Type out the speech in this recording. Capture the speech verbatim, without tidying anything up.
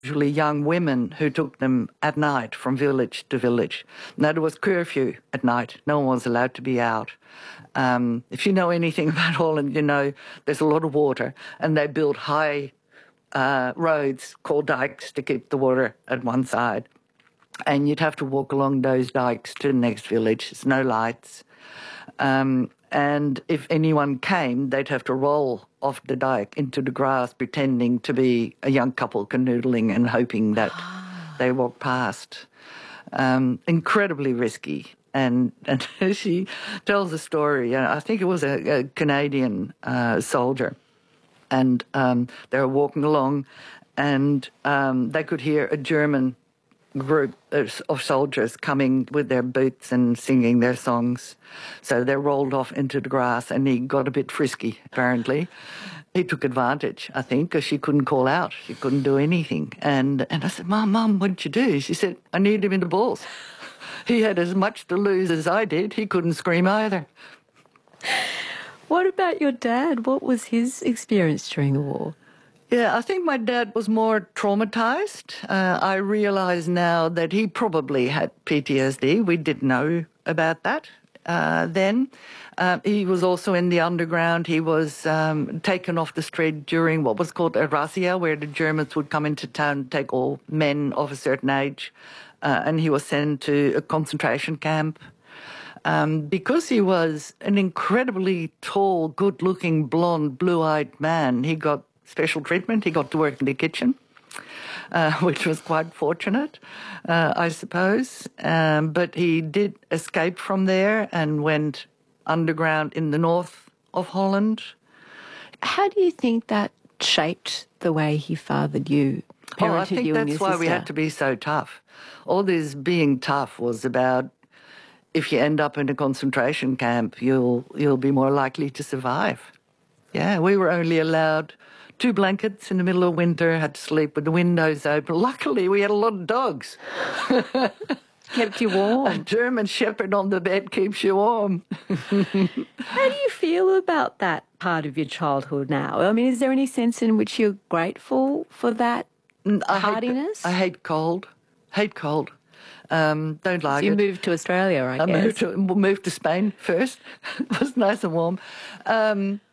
usually young women who took them at night from village to village. Now, there was curfew at night. No one was allowed to be out. Um, if you know anything about Holland, you know there's a lot of water, and they built high uh, roads called dikes to keep the water at one side. And you'd have to walk along those dikes to the next village. There's no lights. Um, and if anyone came, they'd have to roll off the dike into the grass, pretending to be a young couple canoodling and hoping that they walk past. Um, incredibly risky. And, and she tells a story. Uh, I think it was a, a Canadian uh, soldier. And um, they were walking along, and um, they could hear a German group of soldiers coming with their boots and singing their songs. So they rolled off into the grass, and he got a bit frisky, apparently. He took advantage, I think, because she couldn't call out. She couldn't do anything. And and I said, Mum, Mum, what did you do? She said, I kneed him in the balls. He had as much to lose as I did. He couldn't scream either. What about your dad? What was his experience during the war? Yeah, I think my dad was more traumatized. Uh, I realize now that he probably had P T S D. We didn't know about that uh, then. Uh, he was also in the underground. He was um, taken off the street during what was called a razzia, where the Germans would come into town and take all men of a certain age. Uh, and he was sent to a concentration camp. Um, because he was an incredibly tall, good-looking, blonde, blue-eyed man, he got special treatment. He got to work in the kitchen, uh, which was quite fortunate, uh, I suppose. Um, but he did escape from there and went underground in the north of Holland. How do you think that shaped the way he fathered you, parented oh, I think you and that's your why sister? we had to be so tough. All this being tough was about, if you end up in a concentration camp, you'll you'll be more likely to survive. Yeah, we were only allowed two blankets in the middle of winter, had to sleep with the windows open. Luckily, we had a lot of dogs. Kept you warm. A German shepherd on the bed keeps you warm. How do you feel about that part of your childhood now? I mean, is there any sense in which you're grateful for that I hardiness? Hate, I hate cold. Hate cold. Um, don't like so you it. moved to Australia, I, I guess. moved to, moved to Spain first. It was nice and warm. Um,